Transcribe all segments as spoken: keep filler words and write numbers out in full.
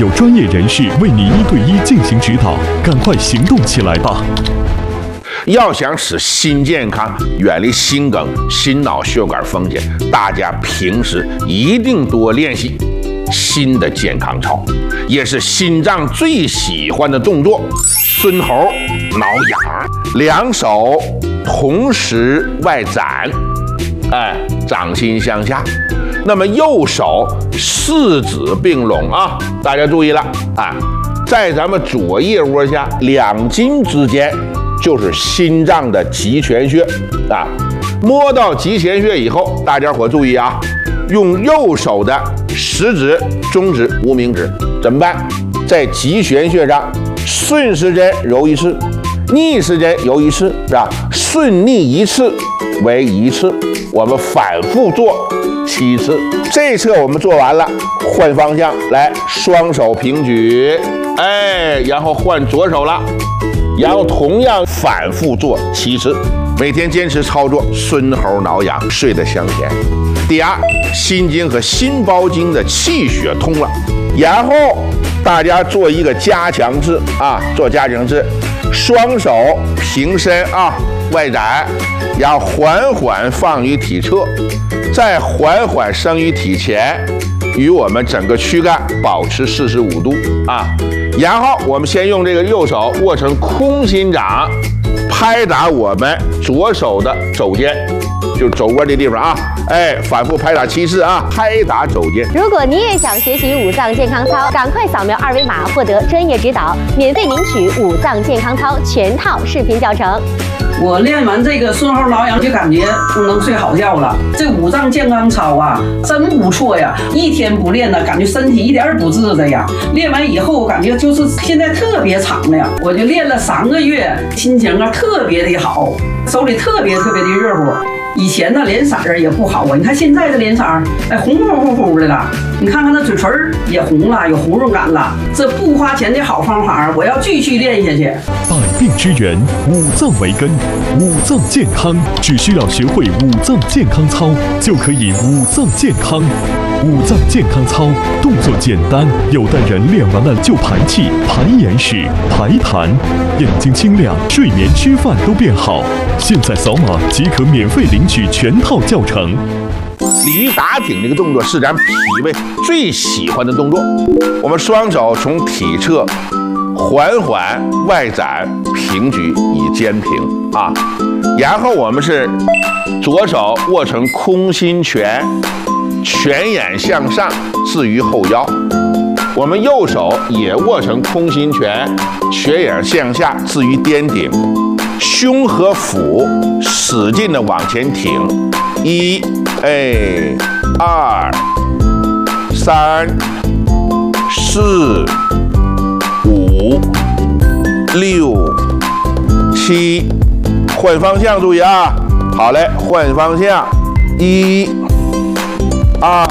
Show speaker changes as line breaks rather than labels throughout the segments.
有专业人士为你一对一进行指导，赶快行动起来吧！
要想使心健康，远离心梗、心脑血管风险，大家平时一定多练习心的健康操，也是心脏最喜欢的动作——孙猴挠痒。两手同时外展，哎，掌心向下。那么右手四指并拢啊，大家注意了啊，在咱们左腋窝下两筋之间。就是心脏的极泉穴啊，摸到极泉穴以后，大家伙注意啊，用右手的食指、中指、无名指怎么办？在极泉穴上顺时针揉一次，逆时针揉一次，是吧？顺逆一次为一次，我们反复做七次。这侧我们做完了，换方向来，双手平举，哎，然后换左手了。然后同样反复做七次，每天坚持操作，孙猴挠痒，睡得香甜。第二，心经和心包经的气血通了，然后大家做一个加强式啊，做加强式，双手平伸啊，外展，然后缓缓放于体侧，再缓缓升于体前，与我们整个躯干保持四十五度啊。然后我们先用这个右手握成空心掌，拍打我们左手的肘尖，就是肘窝的地方啊，哎，反复拍打七次啊，拍打肘尖。
如果你也想学习五脏健康操，赶快扫描二维码获得专业指导，免费领取五脏健康操全套视频教程。
我练完这个孙猴挠痒就感觉能睡好觉了。这五脏健康操啊，真不错呀！一天不练呢，感觉身体一点不自在呀。练完以后，我感觉就是现在特别敞亮。我就练了三个月，心情啊特别的好，手里特别特别的热乎。以前呢脸色儿也不好啊，你看现在的脸色儿，哎，红乎乎乎的了。你看看那嘴唇也红了，有红润感了。这不花钱的好方法，我要继续练下去。
百病之源，五脏为根，五脏健康只需要学会五脏健康操，就可以五脏健康。五脏健康操动作简单，有的人练完了就排气、排眼屎、排痰，眼睛清亮，睡眠、吃饭都变好。现在扫码即可免费领取全套教程。
鲤鱼打挺这个动作是咱脾胃最喜欢的动作。我们双手从体侧缓缓外展平举以肩平啊，然后我们是左手握成空心拳，拳眼向上置于后腰，我们右手也握成空心拳，拳眼向下置于颠顶，胸和腹使劲的往前挺，一，哎，二，三，四，五，六，七，换方向，注意啊！好嘞，换方向，一，二，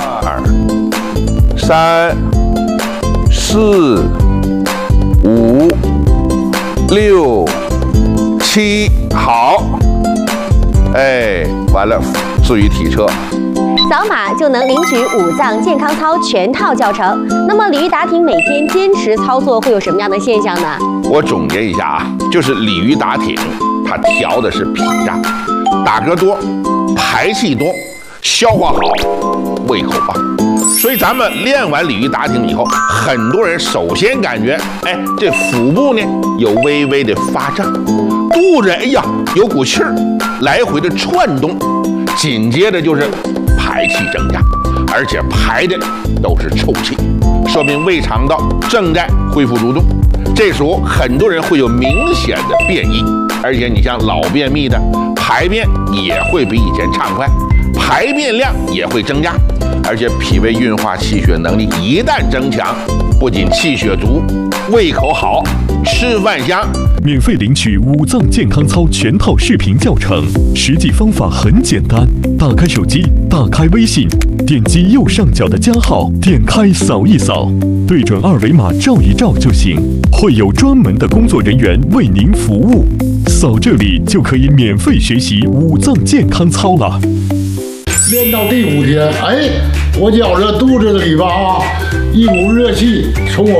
三，四，五，六，七，好，哎，完了，置于体侧。
扫码就能领取五脏健康操全套教程。那么鲤鱼打挺每天坚持操作会有什么样的现象呢？
我总结一下啊，就是鲤鱼打挺，它调的是脾脏，打嗝多，排气多，消化好，胃口棒。所以咱们练完鲤鱼打挺以后，很多人首先感觉，哎，这腹部呢有微微的发胀，肚子哎呀有股气儿来回的窜动，紧接着就是排气增加，而且排的都是臭气，说明胃肠道正在恢复蠕动。这时候很多人会有明显的便意，而且你像老便秘的，排便也会比以前畅快，排便量也会增加，而且脾胃运化气血能力一旦增强，不仅气血足，胃口好，吃饭香。
免费领取五脏健康操全套视频教程，实际方法很简单，打开手机，打开微信，点击右上角的加号，点开扫一扫，对准二维码照一照就行，会有专门的工作人员为您服务。扫这里就可以免费学习五脏健康操了。
练到第五天，哎，我觉着肚子里吧啊，一股热气从我